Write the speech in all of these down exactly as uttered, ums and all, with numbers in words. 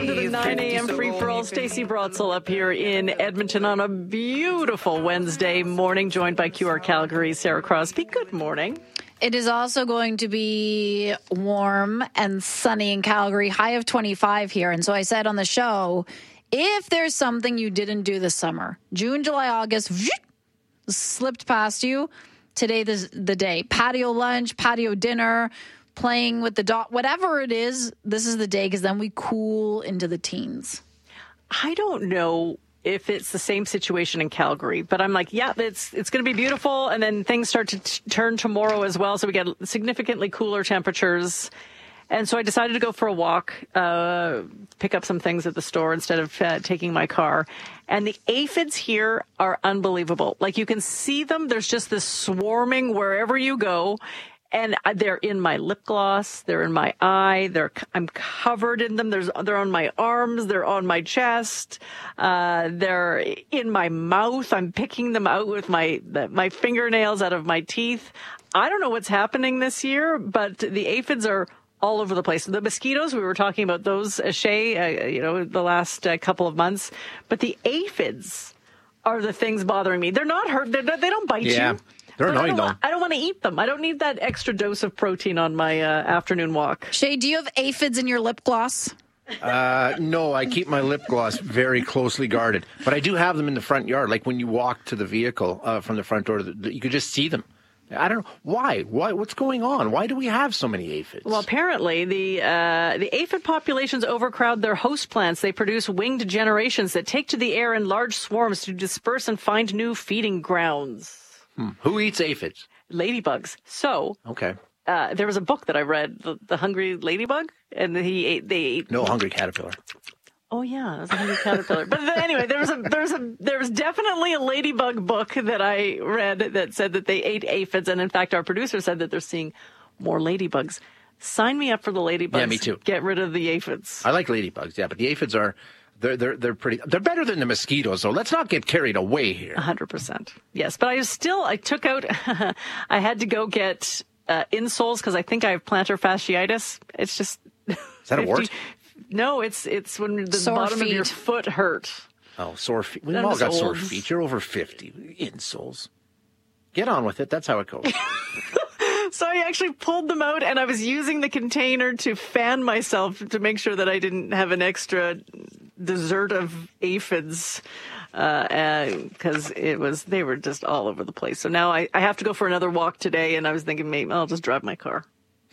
Welcome to the nine a.m. free-for-all. Stacey Brotzel up here in Edmonton on a beautiful Wednesday morning, joined by Q R Calgary, Sarah Crosby. Good morning. It is also going to be warm and sunny in Calgary, high of twenty-five here. And so I said on the show, if there's something you didn't do this summer, June, July, August, slipped past you, today is the day. Patio lunch, patio dinner, playing with the dog, whatever it is, this is the day, because then we cool into the teens. I don't know if it's the same situation in Calgary, but I'm like, yeah, it's it's going to be beautiful, and then things start to t- turn tomorrow as well, so we get significantly cooler temperatures. And so I decided to go for a walk, uh, pick up some things at the store instead of uh, taking my car. And the aphids here are unbelievable. Like, you can see them. There's just this swarming wherever you go. And they're in my lip gloss. They're in my eye. They're I'm covered in them. There's they're on my arms. They're on my chest. Uh, they're in my mouth. I'm picking them out with my my fingernails out of my teeth. I don't know what's happening this year, but the aphids are all over the place. The mosquitoes, we were talking about those, uh, Shay, uh, you know, the last uh, couple of months. But the aphids are the things bothering me. They're not hurt. They're, they don't bite yeah. you. They're but annoying, I though. Want, I don't want to eat them. I don't need that extra dose of protein on my uh, afternoon walk. Shay, do you have aphids in your lip gloss? Uh, no, I keep my lip gloss very closely guarded. But I do have them in the front yard. Like when you walk to the vehicle uh, from the front door, to the, you could just see them. I don't know. Why? Why? What's going on? Why do we have so many aphids? Well, apparently the uh, the aphid populations overcrowd their host plants. They produce winged generations that take to the air in large swarms to disperse and find new feeding grounds. Hmm. Who eats aphids? Ladybugs. So, okay. Uh, there was a book that I read, The, the Hungry Ladybug, and he ate. They ate. No, Hungry Caterpillar. Oh yeah, it was a hungry caterpillar. But anyway, there was a there was a there was definitely a ladybug book that I read that said that they ate aphids, and in fact, our producer said that they're seeing more ladybugs. Sign me up for the ladybugs. Yeah, me too. Get rid of the aphids. I like ladybugs, yeah, but the aphids are they're they're they're pretty. They're better than the mosquitoes, so let's not get carried away here. A hundred percent, yes. But I was still I took out. I had to go get uh, insoles because I think I have plantar fasciitis. It's just is that a wart? No, it's it's when the sore bottom feet. of your foot hurt. Oh, sore feet. We've That all was got old. sore feet. You're over fifty. Insoles. Get on with it. That's how it goes. So I actually pulled them out, and I was using the container to fan myself to make sure that I didn't have an extra dessert of aphids, because uh, uh, it was they were just all over the place. So now I, I have to go for another walk today, and I was thinking maybe I'll just drive my car.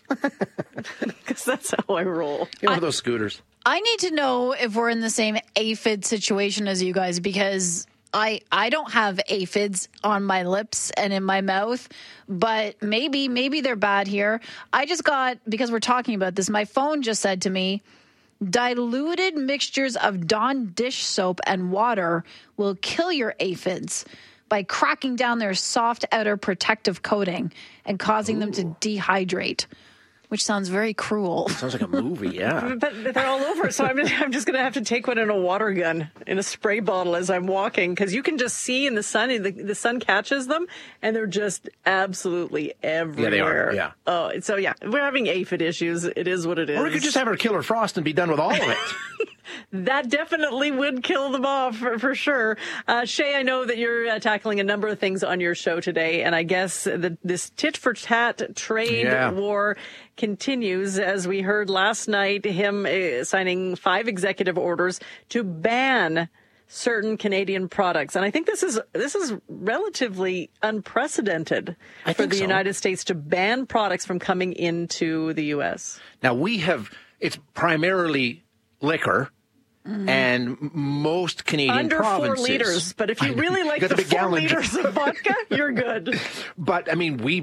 Because that's how I roll. You know, those scooters. I need to know if we're in the same aphid situation as you guys, because I I don't have aphids on my lips and in my mouth, but maybe maybe they're bad here. I just got, because we're talking about this, my phone just said to me, diluted mixtures of Dawn dish soap and water will kill your aphids by cracking down their soft outer protective coating and causing Ooh. them to dehydrate. Which sounds very cruel. Sounds like a movie, yeah. But they're all over, so I'm just, I'm just going to have to take one in a water gun, in a spray bottle as I'm walking, because you can just see in the sun, the, the sun catches them, and they're just absolutely everywhere. Yeah, they are, yeah. Oh, so yeah, we're having aphid issues. It is what it is. Or we could just have our killer frost and be done with all of it. That definitely would kill them off for, for sure. Uh, Shay, I know that you're uh, tackling a number of things on your show today, and I guess the, this tit-for-tat trade yeah. war continues, as we heard last night, him uh, signing five executive orders to ban certain Canadian products. And I think this is this is relatively unprecedented I for think the so. United States to ban products from coming into the U S. Now, we have, it's primarily liquor. Mm. And most Canadian Under provinces. four liters, but if you really like you the, the four gallon. liters of vodka, you're good. But, I mean, we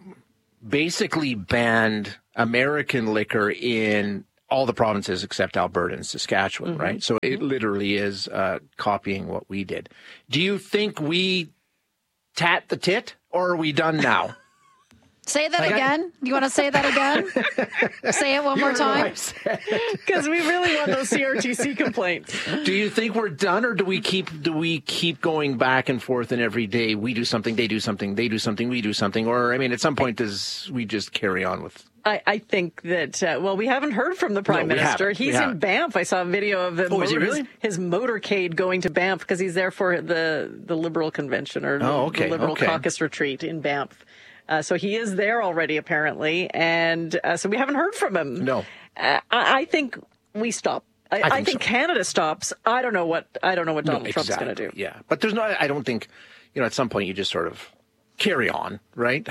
basically banned American liquor in all the provinces except Alberta and Saskatchewan, mm-hmm. right? So it literally is uh, copying what we did. Do you think we tat the tit, or are we done now? Say that Like again. I... You want to say that again? Say it one more time. Because we really want those C R T C complaints. Do you think we're done, or do we keep do we keep going back and forth, and every day we do something, they do something, they do something, we do something? Or, I mean, at some point, does we just carry on with I, I think that, uh, well, we haven't heard from the Prime No, we Minister. haven't. We He's in haven't. Banff. I saw a video of him, Oh, is he really? his, his motorcade going to Banff because he's there for the, the Liberal convention or the, Oh, okay, the Liberal okay. caucus retreat in Banff. Uh, so he is there already, apparently. And uh, so we haven't heard from him. No. Uh, I, I think we stop. I, I think, I think so. Canada stops. I don't know what I don't know what Donald No, Trump's exactly. going to do. Yeah, but there's no. I don't think, you know, at some point you just sort of carry on, right?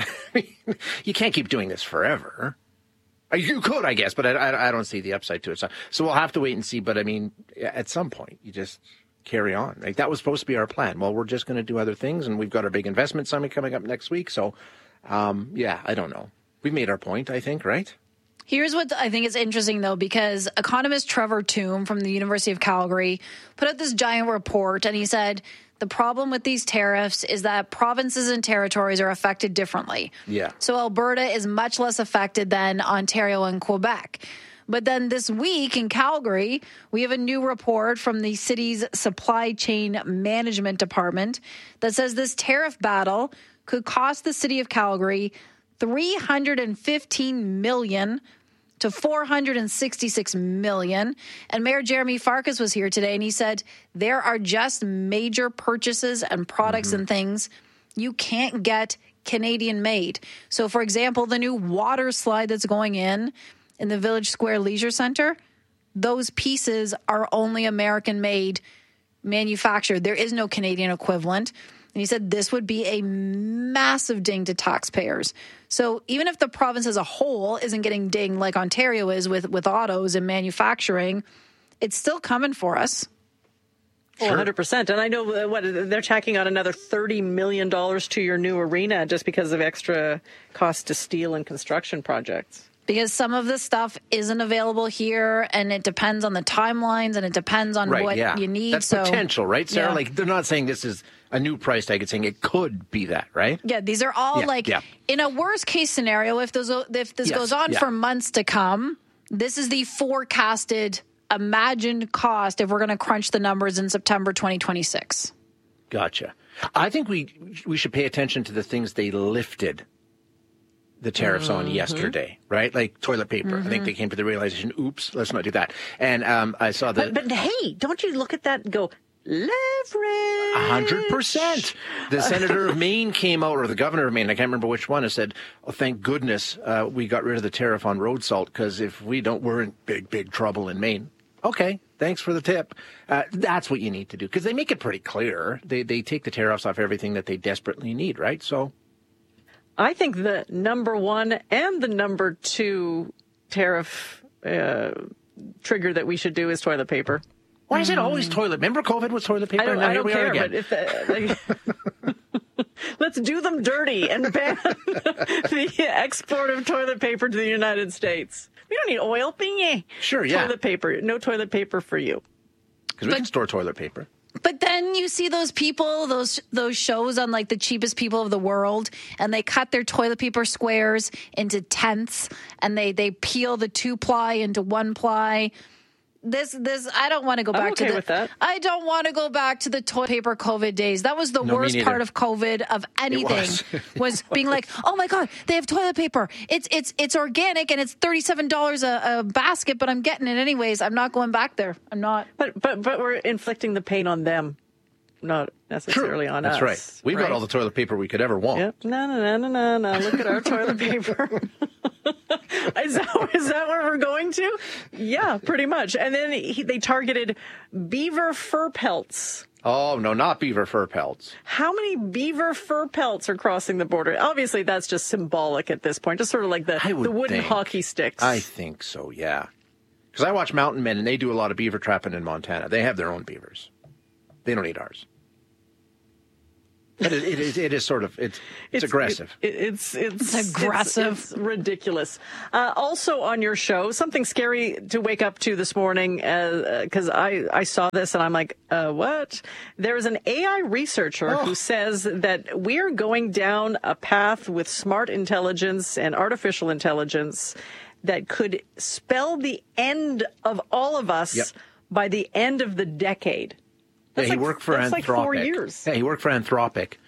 You can't keep doing this forever. You could, I guess, but I, I, I don't see the upside to it. So, so we'll have to wait and see. But I mean, at some point, you just carry on. Like that was supposed to be our plan. Well, we're just going to do other things, and we've got our big investment summit coming up next week. So, um, yeah, I don't know. We've made our point, I think, right? Here's what I think is interesting, though, because economist Trevor Toome from the University of Calgary put out this giant report, and he said the problem with these tariffs is that provinces and territories are affected differently. Yeah. So Alberta is much less affected than Ontario and Quebec. But then this week in Calgary, we have a new report from the city's supply chain management department that says this tariff battle could cost the city of Calgary three hundred fifteen million dollars to four hundred sixty-six million dollars. And Mayor Jeremy Farkas was here today, and he said there are just major purchases and products mm-hmm. and things you can't get Canadian made. So, for example, the new water slide that's going in in the Village Square Leisure Center, those pieces are only American made, manufactured. There is no Canadian equivalent. And he said this would be a massive ding to taxpayers. So even if the province as a whole isn't getting dinged like Ontario is with, with autos and manufacturing, it's still coming for us. Well, one hundred percent. And I know what they're tacking on another thirty million dollars to your new arena just because of extra cost to steel and construction projects. Because some of this stuff isn't available here, and it depends on the timelines, and it depends on right, what yeah. you need. That's so, potential, right, Sarah? Yeah. Like, they're not saying this is a new price tag. It's saying it could be that, right? Yeah, these are all yeah, like, yeah. in a worst-case scenario, if, those, if this yes, goes on yeah. for months to come, this is the forecasted, imagined cost if we're going to crunch the numbers in September twenty twenty-six. Gotcha. I think we we should pay attention to the things they lifted the tariffs on mm-hmm. yesterday, right? Like toilet paper. Mm-hmm. I think they came to the realization, oops, let's not do that. And um, I saw the... But, but hey, don't you look at that and go, leverage? A hundred percent. The senator of Maine came out, or the governor of Maine, I can't remember which one, and said, oh, thank goodness uh, we got rid of the tariff on road salt, because if we don't, we're in big, big trouble in Maine. Okay, thanks for the tip. Uh, that's what you need to do, because they make it pretty clear. They, they take the tariffs off everything that they desperately need, right? So... I think the number one and the number two tariff uh, trigger that we should do is toilet paper. Why is it always toilet? Remember COVID was toilet paper? I don't, now I here don't we care, are again. but if the, like, let's do them dirty and ban the export of toilet paper to the United States. We don't need oil. Bingy. Sure, yeah. Toilet paper. No toilet paper for you. Because we can store toilet paper. But then you see those people, those those shows on like the cheapest people of the world, and they cut their toilet paper squares into tenths, and they, they peel the two ply into one ply. This this I don't want to go back I'm okay to the, with that. I don't want to go back to the toilet paper COVID days. That was the No, me worst neither. part of COVID of anything was. was being like, oh my God, they have toilet paper. It's it's it's organic and it's thirty-seven dollars a, a basket, but I'm getting it anyways. I'm not going back there. I'm not. But but but we're inflicting the pain on them, not necessarily on That's us. right. We've right? got all the toilet paper we could ever want. Yep. No, no, no, no, no, no. Look at our toilet paper. Is that, is that where we're going to? Yeah, pretty much. And then he, they targeted beaver fur pelts. Oh, no, not beaver fur pelts. How many beaver fur pelts are crossing the border? Obviously, that's just symbolic at this point. Just sort of like the, I would the wooden think. hockey sticks. I think so, yeah. Because I watch Mountain Men, and they do a lot of beaver trapping in Montana. They have their own beavers. They don't need ours. But it, it, is, it is sort of, it's, it's, aggressive. It, it's, it's, It's aggressive. It's, it's ridiculous. Uh, also on your show, something scary to wake up to this morning, because uh, I, I saw this and I'm like, uh, what? There is an A I researcher Oh. who says that we're going down a path with smart intelligence and artificial intelligence that could spell the end of all of us Yep. by the end of the decade. Yeah, That's he like- worked for that's Anthropic. like four years. Yeah, he worked for Anthropic.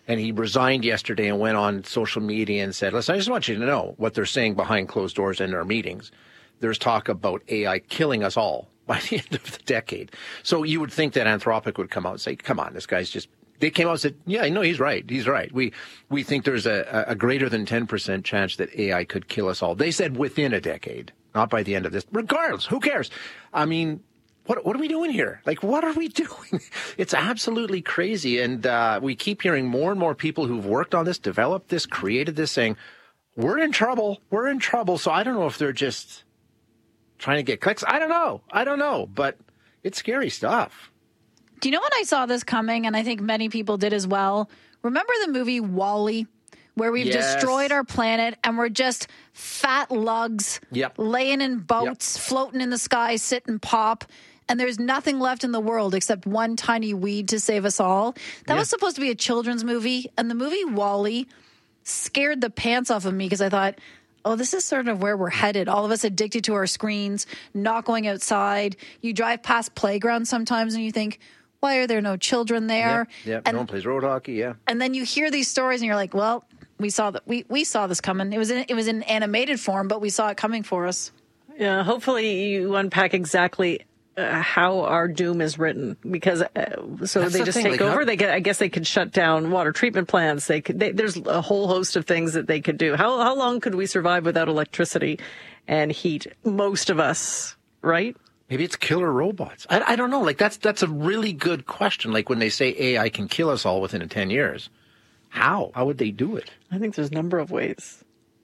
And he resigned yesterday and went on social media and said, listen, I just want you to know what they're saying behind closed doors in our meetings. There's talk about A I killing us all by the end of the decade. So you would think that Anthropic would come out and say, come on, this guy's just, they came out and said, yeah, no, he's right. He's right. We, we think there's a, a greater than ten percent chance that A I could kill us all. They said within a decade, not by the end of this. Regardless, who cares? I mean, What what are we doing here? Like, what are we doing? It's absolutely crazy. And uh, we keep hearing more and more people who've worked on this, developed this, created this, saying, we're in trouble. We're in trouble. So I don't know if they're just trying to get clicks. I don't know. I don't know. But it's scary stuff. Do you know when I saw this coming, and I think many people did as well? Remember the movie WALL-E? Where we've Yes. destroyed our planet and we're just fat lugs Yep. laying in boats, Yep. floating in the sky, sit and pop. And there's nothing left in the world except one tiny weed to save us all. That Yeah. was supposed to be a children's movie. And the movie WALL-E scared the pants off of me because I thought, oh, this is sort of where we're headed. All of us addicted to our screens, not going outside. You drive past playgrounds sometimes and you think, why are there no children there? Yeah, yeah. And, No one plays road hockey, yeah. and then you hear these stories and you're like, well, we saw that we, we saw this coming. It was in, it was in animated form, but we saw it coming for us. Yeah, hopefully you unpack exactly uh, how our doom is written, because uh, so That's they the just thing, take like, over. how- They could, I guess, they could shut down water treatment plants. They could. They, there's a whole host of things that they could do. How how long could we survive without electricity and heat? Most of us, right? Maybe it's killer robots. I, I don't know. Like, that's that's a really good question. Like, when they say A I can kill us all within ten years, how? How would they do it? I think there's a number of ways.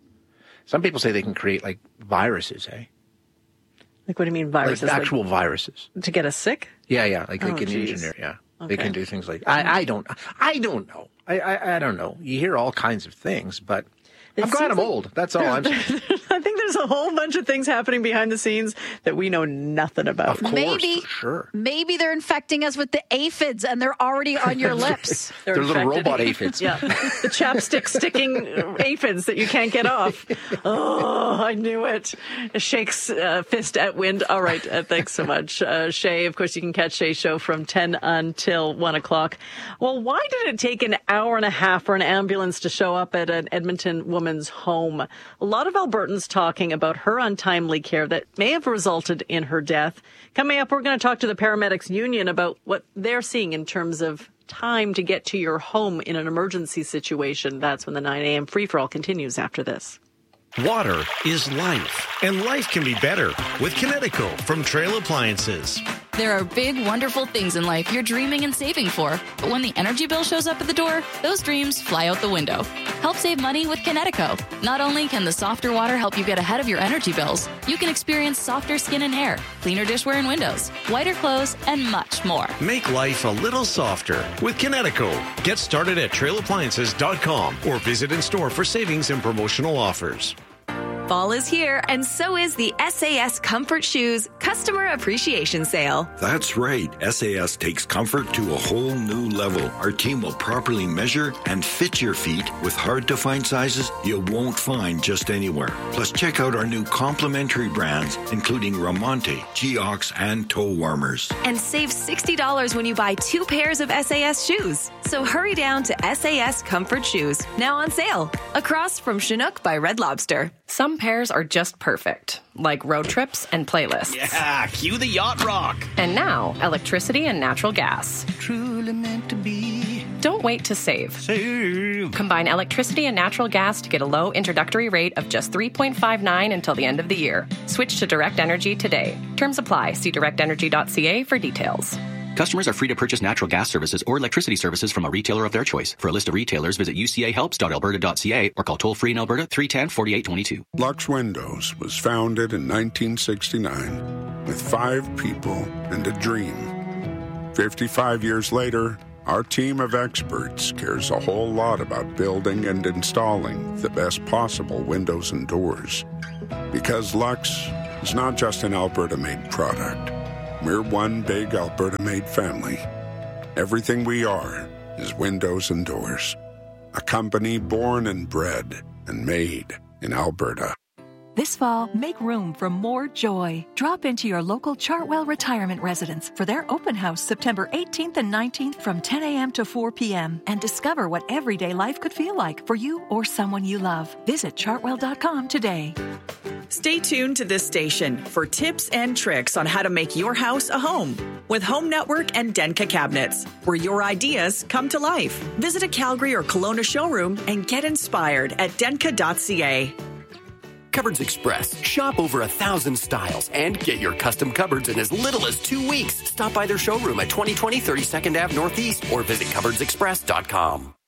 Some people say they can create, like, viruses, eh? Like, what do you mean Like, viruses? actual viruses. Like, to get us sick? Yeah, yeah. Like, they Oh, can geez. engineer, yeah. Okay. They can do things like, I, I don't, I don't know. I, I, I don't know. You hear all kinds of things, but It I'm glad seems I'm like- old. That's all I'm saying. I think there's a whole bunch of things happening behind the scenes that we know nothing about. Of course, Maybe, for sure. maybe they're infecting us with the aphids and they're already on your lips. They're little infected. robot aphids. Yeah, the chapstick sticking aphids that you can't get off. Oh, I knew it. Shakes uh, fist at wind. All right, uh, thanks so much, uh, Shay. Of course, you can catch Shay's show from ten until one o'clock. Well, why did it take an hour and a half for an ambulance to show up at an Edmonton woman's home? A lot of Albertans talking about her untimely care that may have resulted in her death. Coming up, we're going to talk to the Paramedics Union about what they're seeing in terms of time to get to your home in an emergency situation. That's when the nine a.m. free-for-all continues after this. Water is life, and life can be better with Kinetico from Trail Appliances. There are big, wonderful things in life you're dreaming and saving for. But when the energy bill shows up at the door, those dreams fly out the window. Help save money with Kinetico. Not only can the softer water help you get ahead of your energy bills, you can experience softer skin and hair, cleaner dishware and windows, whiter clothes, and much more. Make life a little softer with Kinetico. Get started at trail appliances dot com or visit in store for savings and promotional offers. Fall is here, and so is the S A S Comfort Shoes Customer Appreciation Sale. That's right. S A S takes comfort to a whole new level. Our team will properly measure and fit your feet with hard-to-find sizes you won't find just anywhere. Plus, check out our new complimentary brands, including Ramonte, Geox, and toe warmers. And save sixty dollars when you buy two pairs of S A S shoes. So hurry down to S A S Comfort Shoes, now on sale, across from Chinook by Red Lobster. Some pairs are just perfect, like road trips and playlists. Yeah, cue the yacht rock. And now, electricity and natural gas. Truly meant to be. Don't wait to save. Save. Combine electricity and natural gas to get a low introductory rate of just three point five nine until the end of the year. Switch to Direct Energy today. Terms apply. See direct energy dot c a for details. Customers are free to purchase natural gas services or electricity services from a retailer of their choice. For a list of retailers, visit u c a helps dot alberta dot c a or call toll-free in Alberta three one zero, four eight two two. Lux Windows was founded in nineteen sixty-nine with five people and a dream. fifty-five years later, our team of experts cares a whole lot about building and installing the best possible windows and doors. Because Lux is not just an Alberta-made product. We're one big Alberta-made family. Everything we are is windows and doors. A company born and bred and made in Alberta. This fall, make room for more joy. Drop into your local Chartwell Retirement Residence for their open house September eighteenth and nineteenth from ten a.m. to four p.m. and discover what everyday life could feel like for you or someone you love. Visit chartwell dot com today. Stay tuned to this station for tips and tricks on how to make your house a home with Home Network and Denka Cabinets, where your ideas come to life. Visit a Calgary or Kelowna showroom and get inspired at denka dot c a. Cupboards Express. Shop over a thousand styles and get your custom cupboards in as little as two weeks. Stop by their showroom at twenty twenty thirty-second Avenue Northeast or visit cupboards express dot com.